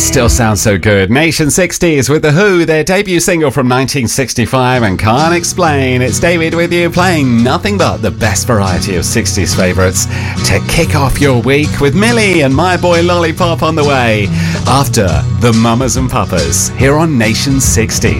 Still sounds so good. Nation 60s with The Who, their debut single from 1965, and Can't Explain. It's David with you, playing nothing but the best variety of 60s favourites to kick off your week, with Millie and My Boy Lollipop on the way after the Mamas and Papas here on Nation 60.